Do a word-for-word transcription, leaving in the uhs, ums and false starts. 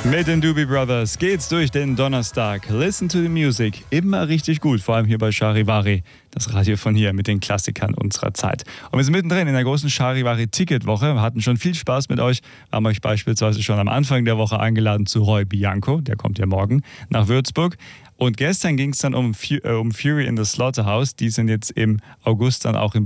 Mit den Doobie Brothers geht's durch den Donnerstag. Listen to the music. Immer richtig gut, vor allem hier bei Charivari. Das Radio von hier mit den Klassikern unserer Zeit. Und wir sind mittendrin in der großen Charivari-Ticketwoche. Wir hatten schon viel Spaß mit euch. Wir haben euch beispielsweise schon am Anfang der Woche eingeladen zu Roy Bianco. Der kommt ja morgen nach Würzburg. Und gestern ging es dann um, Fu- äh, um Fury in the Slaughterhouse. Die sind jetzt im August dann auch in